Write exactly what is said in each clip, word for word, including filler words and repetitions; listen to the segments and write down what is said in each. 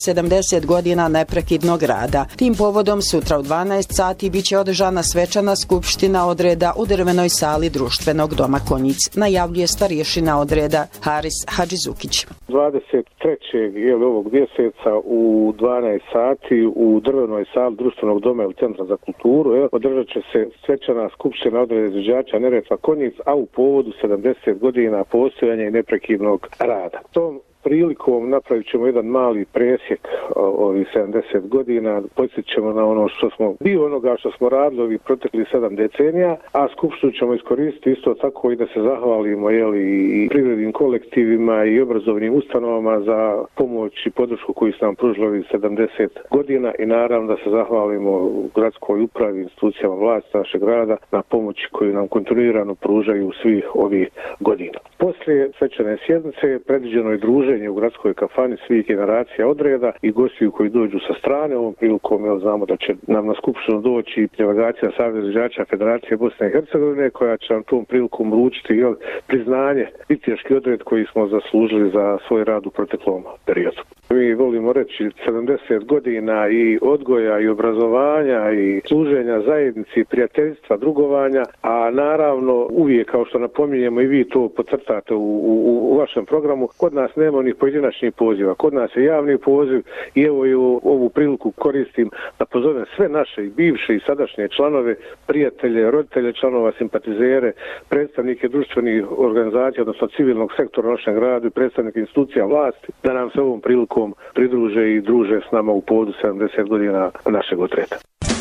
sedamdeset godina neprekidnog rada. Tim povodom sutra u dvanaest sati biće održana svečana skupština odreda u drvenoj sali Društvenog doma Konjic, najavljuje starješina odreda Haris Hadžizukić. dvadeset trećeg jel, ovog mjeseca u dvanaest sati u drvenoj sali Društvenog doma ili Centra za kulturu jel, održat će se svečana skupština odreda izvođača Neretva Konjic, a u povodu sedamdeset godina postojanja i neprekidnog rada. Tom prilikom napravit ćemo jedan mali presjek ovih sedamdeset godina, podsjetit ćemo na ono što smo, dio onoga što smo radili ovih proteklih sedam decenija, a skupštinu ćemo iskoristiti isto tako i da se zahvalimo jeli, i privrednim kolektivima i obrazovnim ustanovama za pomoć i podršku koju su nam pružili ovih sedamdeset godina i naravno da se zahvalimo gradskoj upravi, institucijama vlasti našeg grada na pomoći koju nam kontinuirano pružaju svih ovih godina. Poslije svečane sjednice predviđeno je druženje u gradskoj kafani svih generacija odreda i gostiju koji dođu sa strane. Ovom prilikom jel, znamo da će nam na skupštinu doći delegacija Saveza izvođača Federacije Bosne i Hercegovine koja će nam tom prilikom uručiti jel, priznanje viteški odred koji smo zaslužili za svoj rad u proteklom periodu. Mi volimo reći sedamdeset godina i odgoja i obrazovanja i služenja zajednici, prijateljstva, drugovanja, a naravno uvijek kao što napominjemo i vi to podcrtate u, u, u vašem programu, kod nas nema onih pojedinačnih poziva, kod nas je javni poziv i evo i ovu priliku koristim da pozovem sve naše i bivše i sadašnje članove, prijatelje, roditelje članova, simpatizere, predstavnike društvenih organizacija, odnosno civilnog sektora u našem gradu i predstavnike institucija vlasti, da nam se ovom prilikom pridruže i druže s nama u povodu sedamdeset godina našeg odreda.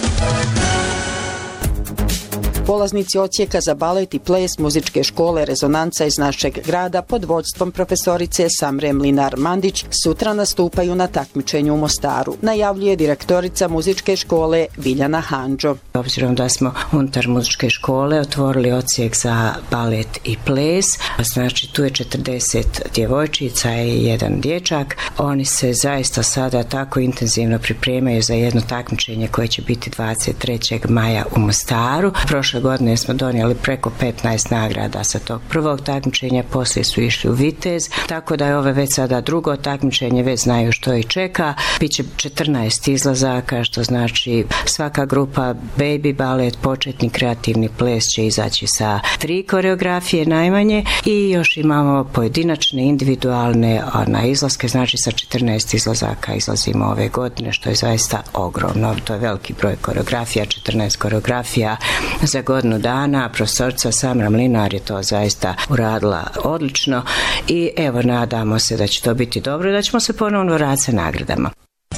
Polaznici odsjeka za balet i ples muzičke škole Rezonanca iz našeg grada pod vodstvom profesorice Samre Mlinar-Mandić sutra nastupaju na takmičenju u Mostaru, najavljuje direktorica muzičke škole Biljana Handžo. Obzirom da smo unutar muzičke škole otvorili odsjek za balet i ples, znači tu je četrdeset djevojčica i jedan dječak, oni se zaista sada tako intenzivno pripremaju za jedno takmičenje koje će biti dvadeset trećeg maja u Mostaru. Prošle godine smo donijeli preko petnaest nagrada sa tog prvog takmičenja, poslije su išli u Vitez, tako da je ove već sada drugo takmičenje, već znaju što ih čeka. Biće četrnaest izlazaka, što znači svaka grupa baby balet, početni kreativni ples će izaći sa tri koreografije najmanje i još imamo pojedinačne, individualne na izlaske, znači sa četrnaest izlazaka izlazimo ove godine, što je zaista ogromno. To je veliki broj koreografija, četrnaest koreografija za godinu dana. Profesorica Samra Mlinar je to zaista uradila odlično i evo nadamo se da će to biti dobro i da ćemo se ponovno vratiti sa nagradama.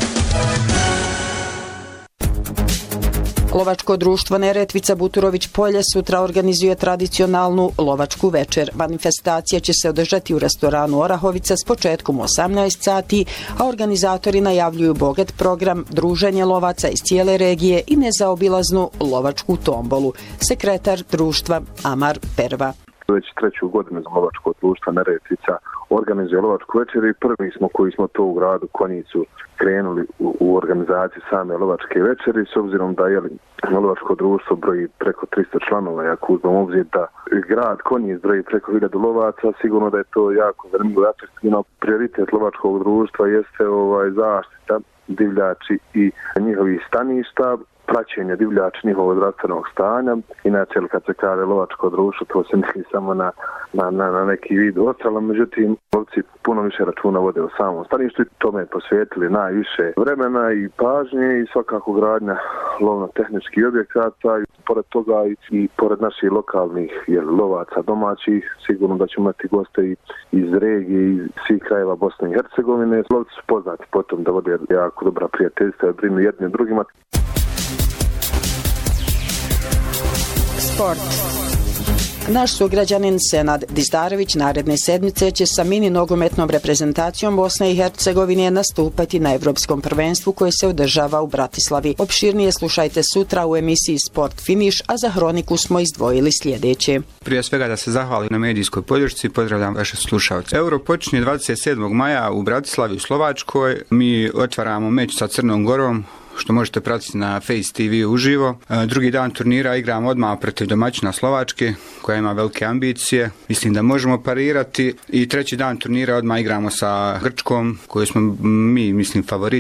Lovačko društvo Neretvica Buturović Polje sutra organizuje tradicionalnu lovačku večer. Manifestacija će se održati u restoranu Orahovica s početkom u osamnaest sati, a organizatori najavljuju bogat program, druženje lovaca iz cijele regije i nezaobilaznu lovačku tombolu. Sekretar društva Amar Perva. Već treću godinu za lovačko društvo Neretvica organizuje lovačku večer i prvi smo koji smo to u gradu Konjicu krenuli u, u organizaciju same lovačke večeri, s obzirom da je lovačko društvo broji preko tristo članova, ako uzmem obzir da grad Konjic broji preko hiljadu lovaca, sigurno da je to jako zanimljivo i atraktivno. Prioritet lovačkog društva jeste ovaj zaštita divljači i njihovih staništa, praćenje divljača njihovog zdravstvenog stanja. Inače, kad se kaže lovačko društvo, to se misli samo na, na, na, na neki vid odstrela, međutim, lovci puno više računa vode o samom staništu i tome posvetili najviše vremena i pažnje i svakako gradnja lovno-tehničkih objekata. I pored toga i, i pored naših lokalnih jel, lovaca domaćih, sigurno da ćemo imati goste i, iz regije i svih krajeva Bosne i Hercegovine. Lovci su poznati potom da vode jako dobra prijateljstva i brinu jedni drugima. Sport. Naš sugrađanin Senad Dizdarević naredne sedmice će sa mini nogometnom reprezentacijom Bosne i Hercegovine nastupati na Evropskom prvenstvu koje se održava u Bratislavi. Opširnije slušajte sutra u emisiji Sport Finish, a za hroniku smo izdvojili sljedeće. Prije svega da se zahvalim na medijskoj podršci, pozdravljam vaše slušalce. Euro počinje dvadeset sedmog maja u Bratislavi u Slovačkoj. Mi otvaramo meč sa Crnom Gorom, što možete pratiti na Face T V uživo. Drugi dan turnira igramo odmah protiv domaćina Slovačke, koja ima velike ambicije. Mislim da možemo parirati. I treći dan turnira odmah igramo sa Grčkom, koju smo mi, mislim, favoriti.